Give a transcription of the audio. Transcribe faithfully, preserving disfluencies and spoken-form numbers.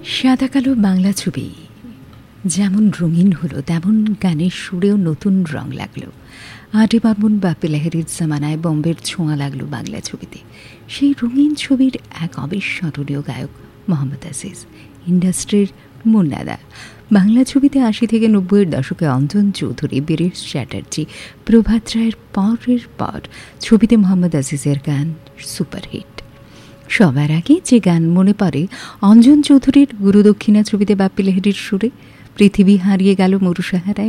সাদা কালো বাংলা ছবি যেমন রঙিন হলো, তেমন গানের সুরেও নতুন রং লাগলো। আটে পার্বণ বাপ্পি লাহিড়ীর জামানায় বম্বের ছোঁয়া লাগলো বাংলা ছবিতে। সেই রঙিন ছবির এক অবিস্মরণীয় গায়ক মোহাম্মদ আজিজ, ইন্ডাস্ট্রির মুন্নাদা। বাংলা ছবিতে আশি থেকে নব্বইয়ের দশকে অঞ্জন চৌধুরী, বীরেশ চ্যাটার্জি, প্রভাত রায়ের পরের পর ছবিতে মোহাম্মদ আজিজের গান সুপারহিট। সবার আগে যে গান মনে পড়ে অঞ্জন চৌধুরীর গুরুদক্ষিণা ছবিতে বাপ্পি লাহিড়ীর সুরে। পৃথিবী হারিয়ে গেল মরুসাহারায়